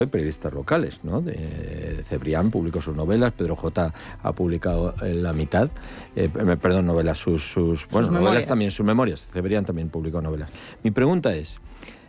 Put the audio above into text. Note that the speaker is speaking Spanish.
periodistas locales, ¿no? Cebrián publicó sus novelas, Pedro J. ha publicado la mitad, novelas, sus novelas también, sus memorias. Cebrián también publicó novelas. Mi pregunta es,